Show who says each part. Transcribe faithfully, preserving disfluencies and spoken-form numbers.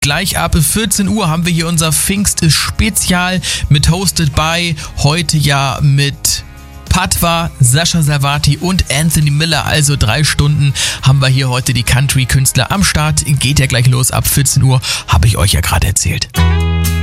Speaker 1: Gleich ab vierzehn Uhr haben wir hier unser Pfingst-Spezial mit Hosted by, heute ja mit Patwa, Sascha Salvati und Anthony Miller. Also drei Stunden haben wir hier heute die Country-Künstler am Start. Geht ja gleich los ab vierzehn Uhr, habe ich euch ja gerade erzählt.